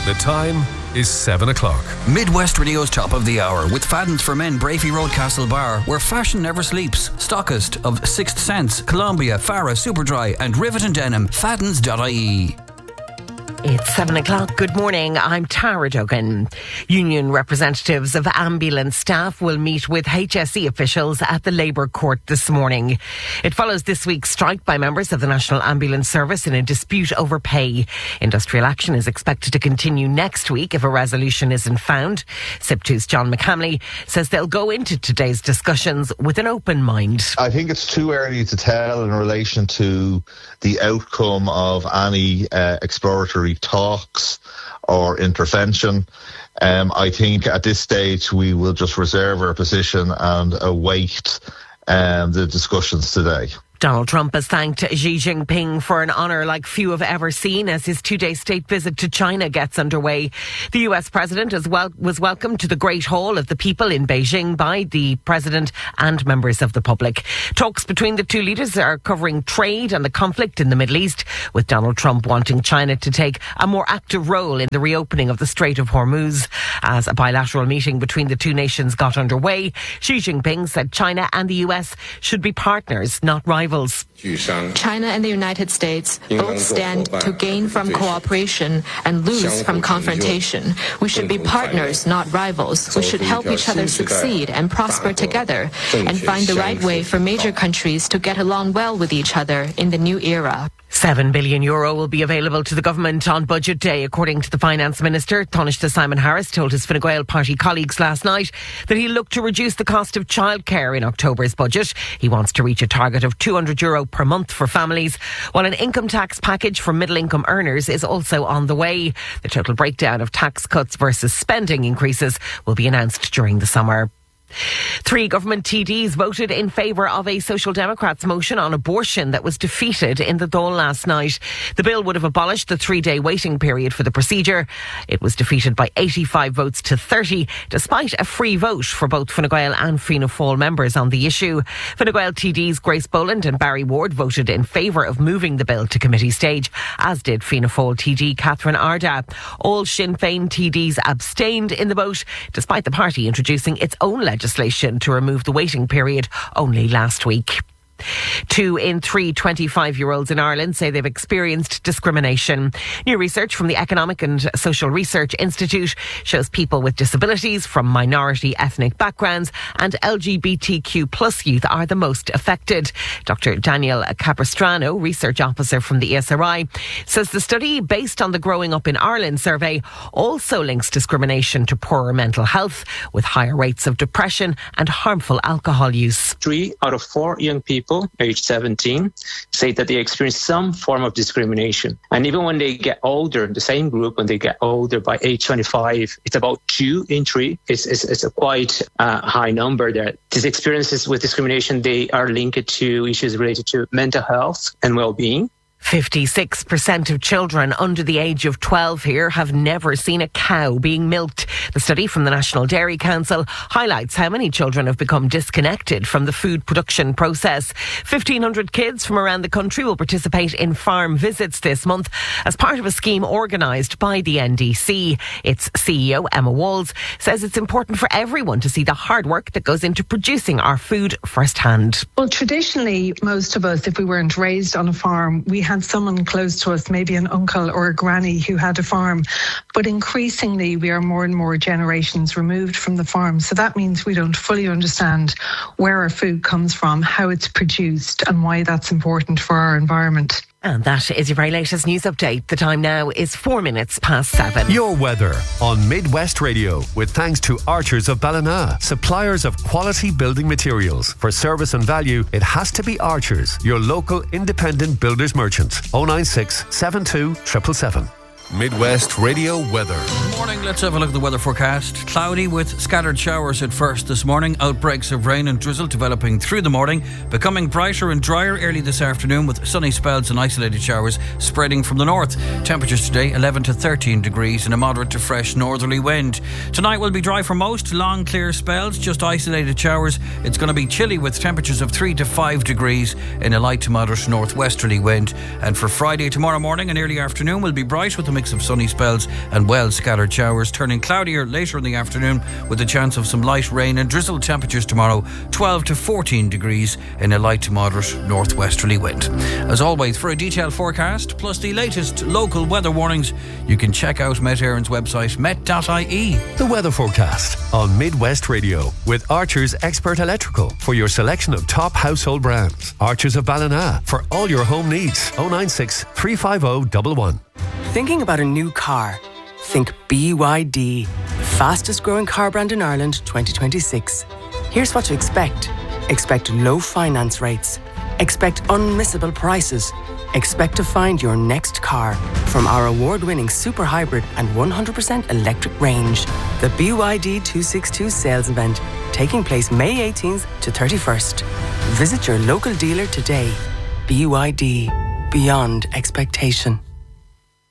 The time is 7 o'clock. Midwest Radio's Top of the Hour with Fadden's for Men, Brafey Road, Castlebar, where fashion never sleeps. Stockist of Sixth Sense, Columbia, Farah, Superdry and Rivet and Denim. Faddens.ie. It's 7 o'clock. Good morning. I'm Tara Duggan. Union representatives of ambulance staff will meet with HSE officials at the Labour Court this morning. It follows this week's strike by members of the National Ambulance Service in a dispute over pay. Industrial action is expected to continue next week if a resolution isn't found. SIPTU's John McCamley says they'll go into today's discussions with an open mind. I think it's too early to tell in relation to the outcome of any exploratory talks or intervention. I think at this stage we will just reserve our position and await the discussions today. Donald Trump has thanked Xi Jinping for an honour like few have ever seen as his two-day state visit to China gets underway. The US president was welcomed to the Great Hall of the People in Beijing by the president and members of the public. Talks between the two leaders are covering trade and the conflict in the Middle East, with Donald Trump wanting China to take a more active role in the reopening of the Strait of Hormuz. As a bilateral meeting between the two nations got underway, Xi Jinping said China and the US should be partners, not rivals. China and the United States both stand to gain from cooperation and lose from confrontation. We should be partners, not rivals. We should help each other succeed and prosper together and find the right way for major countries to get along well with each other in the new era. €7 billion will be available to the government on Budget Day, according to the Finance Minister. Taoiseach Simon Harris told his Fine Gael party colleagues last night that he'll look to reduce the cost of childcare in October's budget. He wants to reach a target of €200 per month for families, while an income tax package for middle-income earners is also on the way. The total breakdown of tax cuts versus spending increases will be announced during the summer. 3 government TDs voted in favour of a Social Democrats motion on abortion that was defeated in the Dáil last night. The bill would have abolished the 3-day waiting period for the procedure. It was defeated by 85 votes to 30, despite a free vote for both Fine Gael and Fianna Fáil members on the issue. Fine Gael TDs Grace Boland and Barry Ward voted in favour of moving the bill to committee stage, as did Fianna Fáil TD Catherine Arda. All Sinn Féin TDs abstained in the vote, despite the party introducing its own legislation to remove the waiting period only last week. 2 in 3 25-year-olds in Ireland say they've experienced discrimination. New research from the Economic and Social Research Institute shows people with disabilities from minority ethnic backgrounds and LGBTQ plus youth are the most affected. Dr. Daniel Capistrano, research officer from the ESRI, says the study, based on the Growing Up in Ireland survey, also links discrimination to poorer mental health, with higher rates of depression and harmful alcohol use. 3 out of 4 young people aged 17 say that they experience some form of discrimination. And even when they get older, the same group, when they get older by age 25, it's about 2 in 3. It's a quite high number there. These experiences with discrimination, they are linked to issues related to mental health and well-being. 56% of children under the age of 12 here have never seen a cow being milked. The study from the National Dairy Council highlights how many children have become disconnected from the food production process. 1,500 kids from around the country will participate in farm visits this month as part of a scheme organised by the NDC. Its CEO, Emma Walls, says it's important for everyone to see the hard work that goes into producing our food firsthand. Well, traditionally, most of us, if we weren't raised on a farm, we had someone close to us, maybe an uncle or a granny who had a farm. But increasingly, we are more and more generations removed from the farm. So that means we don't fully understand where our food comes from, how it's produced, and why that's important for our environment. And that is your very latest news update. The time now is 4 minutes past 7. Your weather on Midwest Radio, with thanks to Archers of Ballina, suppliers of quality building materials. For service and value, it has to be Archers, your local independent builders merchant. 096 72 777. Midwest Radio weather. morning. Let's have a look at the weather forecast. Cloudy with scattered showers at first this morning. Outbreaks of rain and drizzle developing through the morning, becoming brighter and drier early this afternoon with sunny spells and isolated showers spreading from the north. Temperatures today 11 to 13 degrees and a moderate to fresh northerly wind. Tonight will be dry for most, long clear spells, just isolated showers. It's going to be chilly with temperatures of 3 to 5 degrees in a light to moderate northwesterly wind. And for Friday tomorrow morning and early afternoon will be bright with a mix of sunny spells and well scattered showers, turning cloudier later in the afternoon with a chance of some light rain and drizzle. Temperatures tomorrow 12 to 14 degrees in a light to moderate northwesterly wind. As always, for a detailed forecast plus the latest local weather warnings, you can check out Met Éireann's website met.ie. The weather forecast on Midwest Radio with Archer's Expert Electrical for your selection of top household brands. Archers of Ballina for all your home needs. 096 350 111. Thinking about a new car? Think BYD, the fastest growing car brand in Ireland 2026. Here's what to expect. Expect low finance rates. Expect unmissable prices. Expect to find your next car from our award-winning super hybrid and 100% electric range. The BYD 262 sales event taking place May 18th to 31st. Visit your local dealer today. BYD, beyond expectation.